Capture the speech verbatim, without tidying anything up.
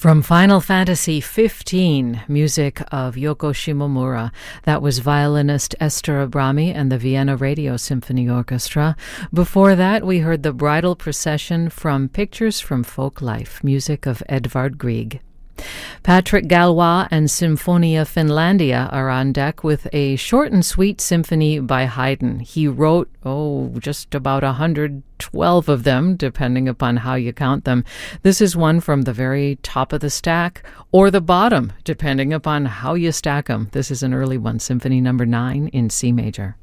From Final Fantasy fifteen, music of Yoko Shimomura. That was violinist Esther Abrami and the Vienna Radio Symphony Orchestra. Before that, we heard the Bridal Procession from Pictures from Folk Life, music of Edvard Grieg. Patrick Galois and Symphonia Finlandia are on deck with a short and sweet symphony by Haydn. He wrote, oh, just about one hundred twelve of them, depending upon how you count them. This is one from the very top of the stack, or the bottom, depending upon how you stack them. This is an early one, Symphony number nine in C major.